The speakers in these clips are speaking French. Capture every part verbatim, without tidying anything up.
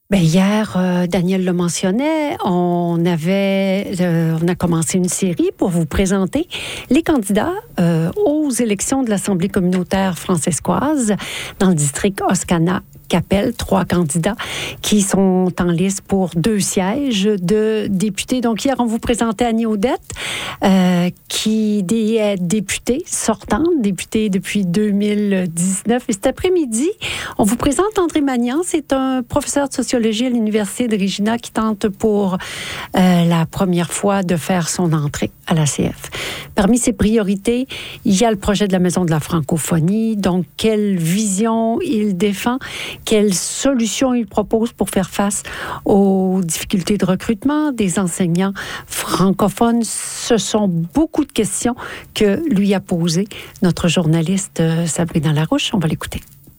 Bien, hier, euh, Daniel le mentionnait, on avait, euh, on a commencé une série pour vous présenter les candidats euh, aux élections de l'Assemblée communautaire francescoise dans le district Oscana-Capelle. Trois candidats qui sont en liste pour deux sièges de députés. Donc, hier, on vous présentait Annie Audette, euh, qui est députée sortante, députée depuis deux mille dix-neuf. Et cet après-midi, on vous présente André Magnan. C'est un professeur de sociologie à l'Université de Regina qui tente pour euh, la première fois de faire son entrée à l'A C F. Parmi ses priorités, il y a le projet de la Maison de la francophonie. Donc, quelle vision il défend, quelles solutions il propose pour faire face aux difficultés de recrutement des enseignants francophones. Ce sont beaucoup de questions que lui a posées notre journaliste euh, Sabrina Larouche. On va l'écouter.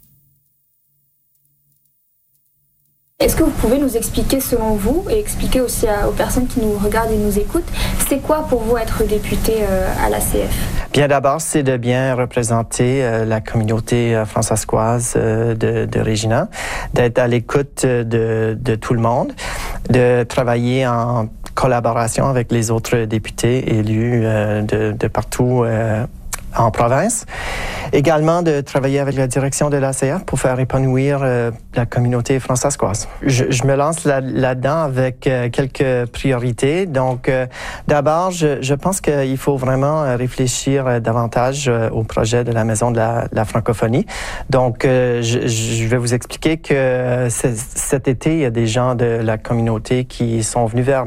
Est-ce que vous pouvez nous expliquer, selon vous, et expliquer aussi à, aux personnes qui nous regardent et nous écoutent, c'est quoi pour vous être député euh, à l'A C F? Bien, d'abord, c'est de bien représenter euh, la communauté euh, francescoise euh, de, de Regina, d'être à l'écoute de, de tout le monde, de travailler en collaboration avec les autres députés élus euh, de, de partout euh, en province. Également de travailler avec la direction de l'A C F pour faire épanouir euh, la communauté francescoise. Je, je me lance là, là-dedans avec euh, quelques priorités. Donc, euh, d'abord, je, je pense qu'il faut vraiment réfléchir euh, davantage euh, au projet de la Maison de la, la francophonie. Donc, euh, je, je vais vous expliquer que euh, cet été, il y a des gens de la communauté qui sont venus vers